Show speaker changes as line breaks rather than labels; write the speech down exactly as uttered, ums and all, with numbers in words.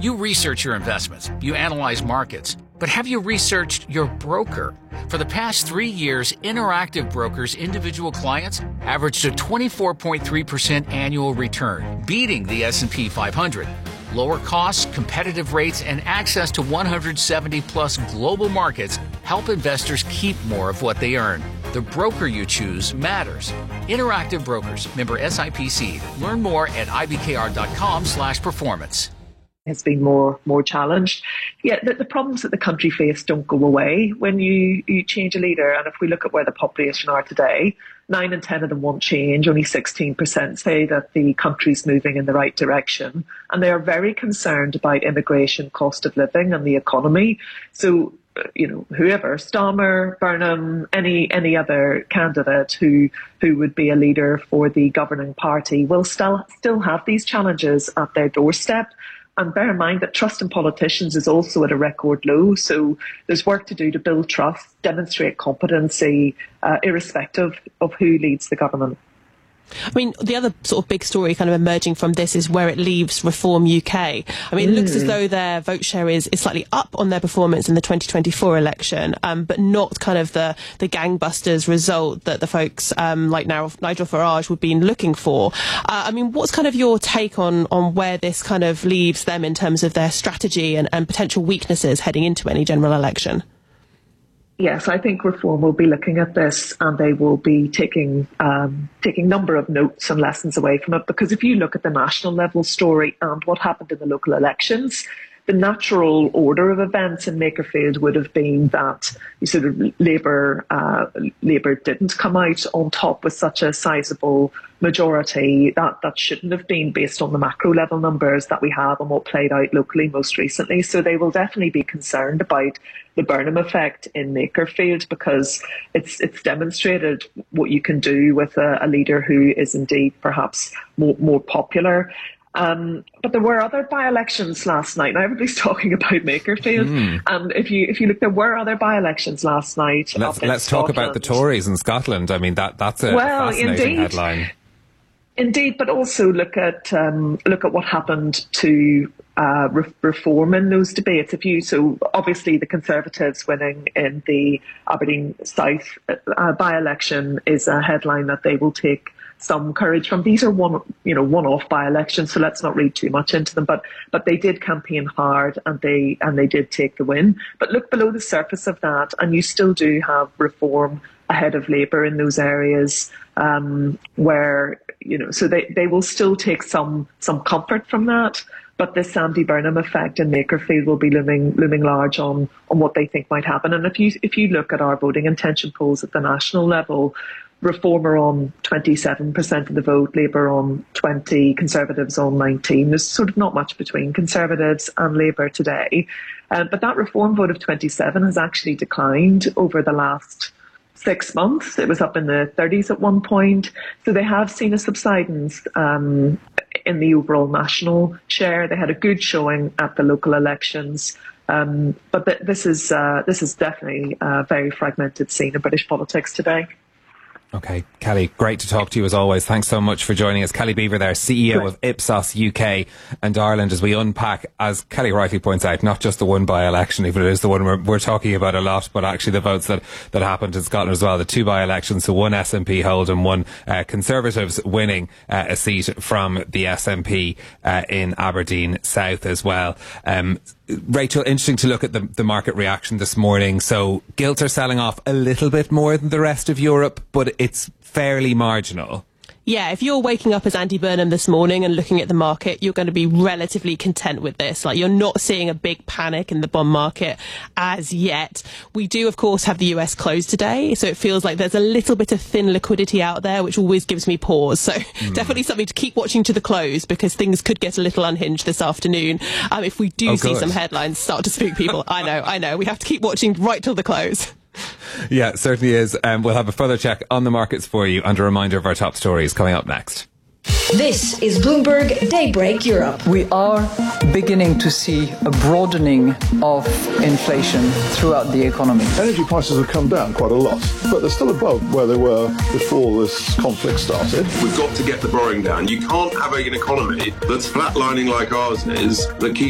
You research your investments, you analyze markets, but have you researched your broker? For the past three years, Interactive Brokers' individual clients averaged a twenty-four point three percent annual return, beating the S and P five hundred. Lower costs, competitive rates, and access to one hundred seventy plus global markets help investors keep more of what they earn. The broker you choose matters. Interactive Brokers, member S I P C. Learn more at ibkr.com slash performance.
Has been more more challenged. Yeah, the, the problems that the country faced don't go away when you, you change a leader. And if we look at where the population are today, nine in ten of them want change. Only sixteen percent say that the country's moving in the right direction. And they are very concerned about immigration, cost of living and the economy. So, you know, whoever, Starmer, Burnham, any any other candidate who who would be a leader for the governing party will still still have these challenges at their doorstep. And bear in mind that trust in politicians is also at a record low. So there's work to do to build trust, demonstrate competency, uh, irrespective of who leads the government.
I mean, the other sort of big story kind of emerging from this is where it leaves Reform U K. I mean, it mm. looks as though their vote share is, is slightly up on their performance in the twenty twenty-four election, um, but not kind of the, the gangbusters result that the folks um, like now Nigel Farage would be looking for. Uh, I mean, what's kind of your take on, on where this kind of leaves them in terms of their strategy and, and potential weaknesses heading into any general election?
Yes, I think Reform will be looking at this and they will be taking um, taking a number of notes and lessons away from it, because if you look at the national level story and what happened in the local elections, the natural order of events in Makerfield would have been that you sort of Labour uh, Labour didn't come out on top with such a sizable majority. That that shouldn't have been, based on the macro level numbers that we have and what played out locally most recently. So they will definitely be concerned about the Burnham effect in Makerfield, because it's it's demonstrated what you can do with a, a leader who is indeed perhaps more, more popular. Um, but there were other by-elections last night. Now everybody's talking about Makerfield, mm. and if you if you look, there were other by-elections last night.
Let's let's talk about the Tories in Scotland. I mean, that that's a
well,
fascinating
indeed.
headline.
Indeed, but also look at um, look at what happened to uh, re- reform in those debates. If you so obviously the Conservatives winning in the Aberdeen South uh, by-election is a headline that they will take some courage from. These are one, you know, one-off by-elections, so let's not read too much into them. But but they did campaign hard, and they and they did take the win. But look below the surface of that, and you still do have Reform ahead of Labour in those areas um, where, you know, so they, they will still take some some comfort from that. But this Andy Burnham effect in Makerfield will be looming looming large on on what they think might happen. And if you if you look at our voting intention polls at the national level, Reform are on twenty-seven percent of the vote, Labour on twenty, Conservatives on nineteen. There's sort of not much between Conservatives and Labour today. Uh, but that Reform vote of twenty-seven has actually declined over the last six months. It was up in the thirties at one point. So they have seen a subsidence um, in the overall national share. They had a good showing at the local elections. Um, but th- this is uh, this is definitely a very fragmented scene in British politics today.
Okay, Kelly, great to talk to you as always. Thanks so much for joining us. Kelly Beaver there, C E O of Ipsos U K and Ireland, as we unpack, as Kelly rightly points out, not just the one by-election, even it is the one we're, we're talking about a lot, but actually the votes that, that happened in Scotland as well. The two by-elections, so one S N P hold and one uh, Conservatives winning uh, a seat from the S N P uh, in Aberdeen South as well. Um, Rachel, interesting to look at the, the market reaction this morning. So gilts are selling off a little bit more than the rest of Europe, but it's fairly marginal.
Yeah, if you're waking up as Andy Burnham this morning and looking at the market, you're going to be relatively content with this. Like, you're not seeing a big panic in the bond market as yet. We do, of course, have the U S close today, so it feels like there's a little bit of thin liquidity out there, which always gives me pause. So mm. definitely something to keep watching to the close, because things could get a little unhinged this afternoon. Um, if we do
oh,
see
good.
some headlines start to spook people. I know, I know. We have to keep watching right till the close.
Yeah, certainly is. Um, we'll have a further check on the markets for you and a reminder of our top stories coming up next.
This is Bloomberg Daybreak Europe.
We are beginning to see a broadening of inflation throughout the economy.
Energy prices have come down quite a lot, but they're still above where they were before this conflict started.
We've got to get the borrowing down. You can't have an economy that's flatlining like ours is, that keeps